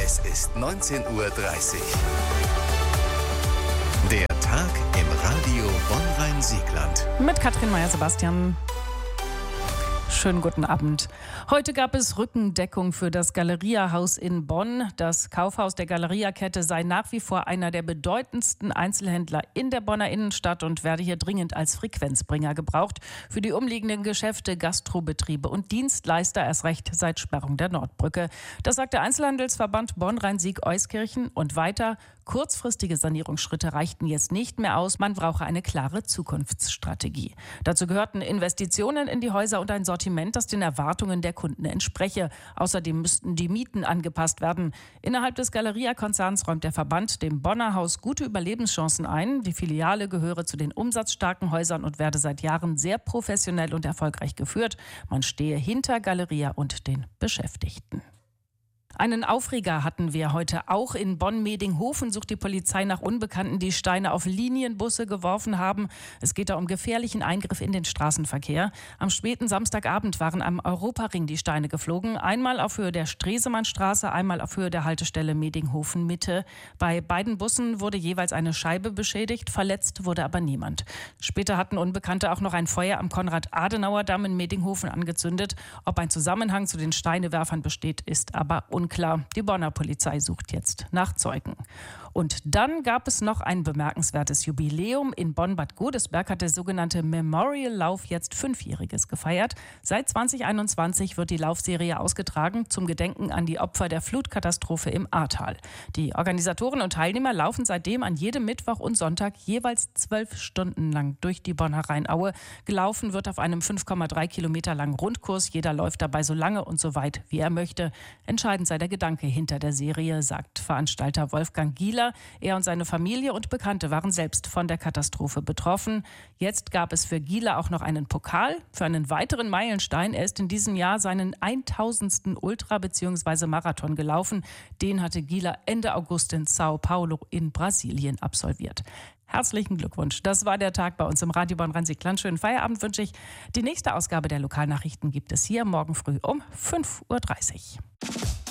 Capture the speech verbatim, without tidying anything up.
Es ist neunzehn Uhr dreißig. Der Tag im Radio Bonn-Rhein-Siegland. Mit Katrin Meyer-Sebastian. Schönen guten Abend. Heute gab es Rückendeckung für das Galeria-Haus in Bonn. Das Kaufhaus der Galeria-Kette sei nach wie vor einer der bedeutendsten Einzelhändler in der Bonner Innenstadt und werde hier dringend als Frequenzbringer gebraucht für die umliegenden Geschäfte, Gastrobetriebe und Dienstleister, erst recht seit Sperrung der Nordbrücke. Das sagt der Einzelhandelsverband Bonn-Rhein-Sieg-Euskirchen und weiter. Kurzfristige Sanierungsschritte reichten jetzt nicht mehr aus. Man brauche eine klare Zukunftsstrategie. Dazu gehörten Investitionen in die Häuser und ein Sortiment, das den Erwartungen der Kunden entspreche. Außerdem müssten die Mieten angepasst werden. Innerhalb des Galeria-Konzerns räumt der Verband dem Bonner Haus gute Überlebenschancen ein. Die Filiale gehöre zu den umsatzstarken Häusern und werde seit Jahren sehr professionell und erfolgreich geführt. Man stehe hinter Galeria und den Beschäftigten. Einen Aufreger hatten wir heute auch. In Bonn-Medinghofen sucht die Polizei nach Unbekannten, die Steine auf Linienbusse geworfen haben. Es geht da um gefährlichen Eingriff in den Straßenverkehr. Am späten Samstagabend waren am Europaring die Steine geflogen. Einmal auf Höhe der Stresemannstraße, einmal auf Höhe der Haltestelle Medinghofen-Mitte. Bei beiden Bussen wurde jeweils eine Scheibe beschädigt, verletzt wurde aber niemand. Später hatten Unbekannte auch noch ein Feuer am Konrad-Adenauer-Damm in Medinghofen angezündet. Ob ein Zusammenhang zu den Steinewerfern besteht, ist aber unklar. Unklar. Die Bonner Polizei sucht jetzt nach Zeugen. Und dann gab es noch ein bemerkenswertes Jubiläum. In Bonn-Bad Godesberg hat der sogenannte Memorial-Lauf jetzt Fünfjähriges gefeiert. Seit zwanzig einundzwanzig wird die Laufserie ausgetragen zum Gedenken an die Opfer der Flutkatastrophe im Ahrtal. Die Organisatoren und Teilnehmer laufen seitdem an jedem Mittwoch und Sonntag jeweils zwölf Stunden lang durch die Bonner Rheinaue. Gelaufen wird auf einem fünf Komma drei Kilometer langen Rundkurs. Jeder läuft dabei so lange und so weit, wie er möchte. Entscheidend sei der Gedanke hinter der Serie, sagt Veranstalter Wolfgang Gieler. Er und seine Familie und Bekannte waren selbst von der Katastrophe betroffen. Jetzt gab es für Gieler auch noch einen Pokal für einen weiteren Meilenstein. Er ist in diesem Jahr seinen tausendsten Ultra bzw. Marathon gelaufen. Den hatte Gieler Ende August in Sao Paulo in Brasilien absolviert. Herzlichen Glückwunsch. Das war der Tag bei uns im Radio Bonn-Rhein-Siegland. Schönen Feierabend wünsche ich. Die nächste Ausgabe der Lokalnachrichten gibt es hier morgen früh um fünf Uhr dreißig.